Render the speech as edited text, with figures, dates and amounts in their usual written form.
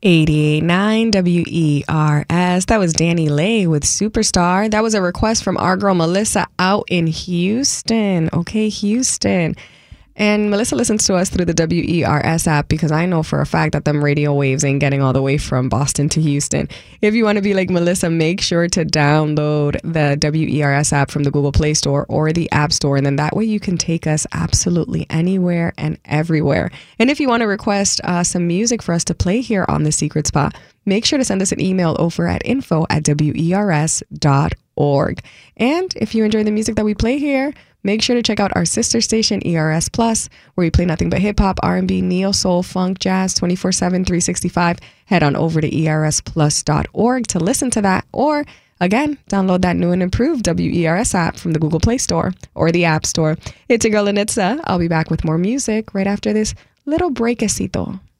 88.9 WERS. That was Danny Lay with Superstar. That was a request from our girl Melissa out in Houston. Okay, Houston. And Melissa listens to us through the WERS app because I know for a fact that them radio waves ain't getting all the way from Boston to Houston. If you want to be like Melissa, make sure to download the WERS app from the Google Play Store or the App Store. And then that way you can take us absolutely anywhere and everywhere. And if you want to request some music for us to play here on The Secret Spot, make sure to send us an email over at info@wers.org. And if you enjoy the music that we play here, make sure to check out our sister station, ERS Plus, where we play nothing but hip-hop, R&B, neo, soul, funk, jazz, 24/7, 365. Head on over to ersplus.org to listen to that. Or, again, download that new and improved WERS app from the Google Play Store or the App Store. It's your girl, Lenitza. I'll be back with more music right after this little breakecito.